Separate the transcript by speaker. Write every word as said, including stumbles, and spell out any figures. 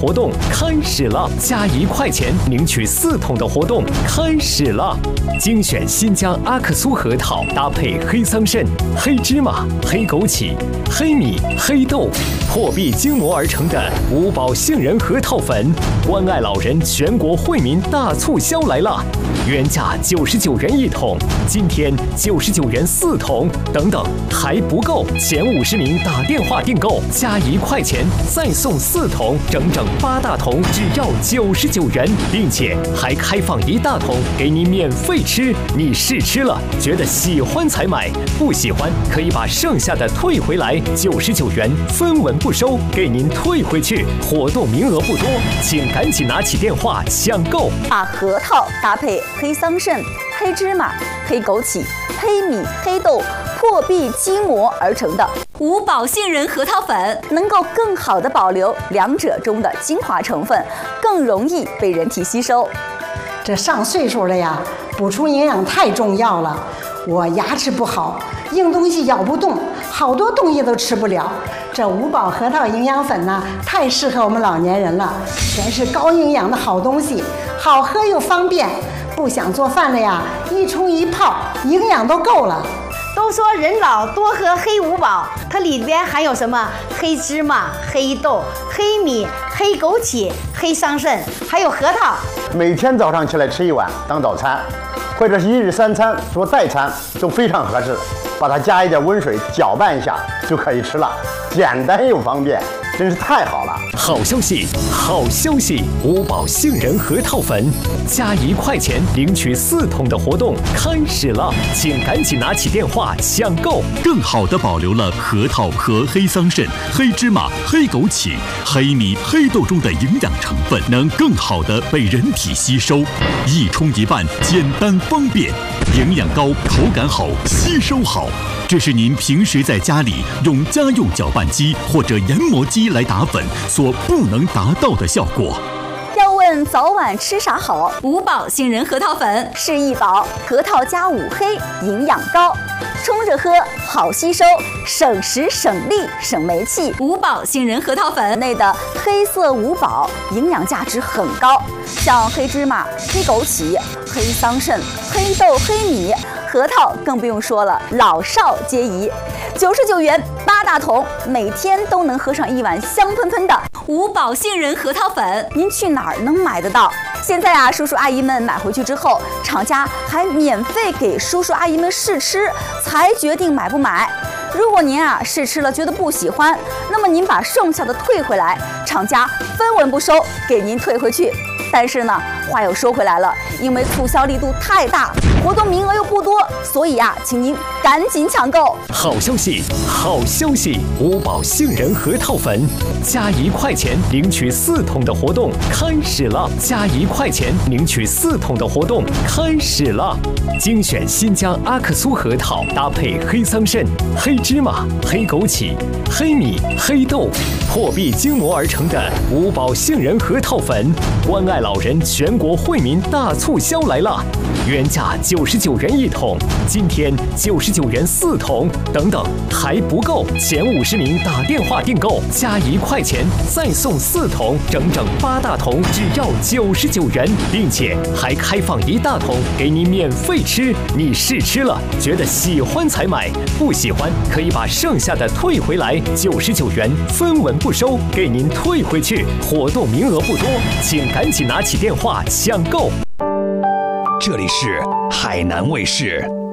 Speaker 1: 活动开始了，加一块钱领取四桶的活动开始了。精选新疆阿克苏核桃，搭配黑桑葚、黑芝麻、黑枸杞、黑米、黑豆，破壁精磨而成的五宝杏仁核桃粉，关爱老人全国惠民大促销来了！原价九十九元一桶，今天九十九元四桶，等等还不够，前五十名打电话订购加一块钱再送四桶，整整八大桶只要九十九元，并且还开放一大桶给你免费吃。你试吃了，觉得喜欢才买，不喜欢可以把剩下的退回来，九十九元分文不收，给您退回去。活动名额不多，请赶紧拿起电话抢购。
Speaker 2: 把核桃搭配黑桑葚、黑芝麻、黑枸杞、黑米、黑豆破壁精磨而成的五宝杏仁核桃粉，能够更好的保留两者中的精华成分，更容易被人体吸收。
Speaker 3: 这上岁数了呀，补充营养太重要了。我牙齿不好，硬东西咬不动，好多东西都吃不了。这五宝核桃营养粉呢，太适合我们老年人了，全是高营养的好东西，好喝又方便。不想做饭了呀，一冲一泡，营养都够了。
Speaker 4: 都说人老多喝黑五宝，它里边含有什么？黑芝麻、黑豆、黑米、黑枸杞、黑桑葚，还有核桃。
Speaker 5: 每天早上起来吃一碗当早餐，或者是一日三餐做代餐都非常合适。把它加一点温水搅拌一下就可以吃了，简单又方便，真是太好了！
Speaker 1: 好消息，好消息！五宝杏仁核桃粉加一块钱领取四桶的活动开始了，请赶紧拿起电话抢购。
Speaker 6: 更好的保留了核桃和黑桑葚、黑芝麻、黑枸杞、黑米、黑豆中的营养成分，能更好的被人体吸收。一冲一拌，简单方便，营养高，口感好，吸收好。这是您平时在家里用家用搅拌机或者研磨机来打粉所不能达到的效果。
Speaker 2: 要问早晚吃啥好？五宝杏仁核桃粉是一宝，核桃加五黑，营养高，冲着喝好吸收，省时省力省煤气。五宝杏仁核桃粉内的黑色五宝营养价值很高，像黑芝麻、黑枸杞、黑桑葚、黑豆、黑米。核桃更不用说了，老少皆宜。九十九元八大桶，每天都能喝上一碗香喷喷的五宝杏仁核桃粉。您去哪儿能买得到？现在啊，叔叔阿姨们买回去之后，厂家还免费给叔叔阿姨们试吃，才决定买不买。如果您啊试吃了觉得不喜欢，那么您把剩下的退回来，厂家分文不收，给您退回去。但是呢，话又说回来了，因为促销力度太大，活动名额又不多，所以啊，请您赶紧抢购。
Speaker 1: 好消息，好消息！五宝杏仁核桃粉加一块钱领取四桶的活动开始了，加一块钱领取四桶的活动开始了。精选新疆阿克苏核桃，搭配黑桑葚、黑芝麻、黑枸杞、黑米、黑豆，破壁精磨而成的五宝杏仁核桃粉，关爱老人全国惠民大促销来了！原价九十九元一桶，今天九十九元四桶，等等还不够，前五十名打电话订购加一块钱再送四桶，整整八大桶只要九十九元，并且还开放一大桶给你免费吃。你试吃了，觉得喜欢才买，不喜欢可以把剩下的退回来，九十九元分文不收，给您退回去。活动名额不多，请赶紧拿起电话抢购。
Speaker 7: 这里是海南卫视。